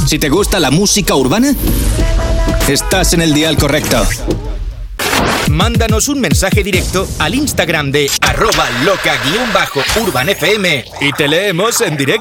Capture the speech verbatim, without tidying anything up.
Si te gusta la música urbana, estás en el dial correcto. Mándanos un mensaje directo al Instagram de arroba loca-urbanfm y te leemos en directo.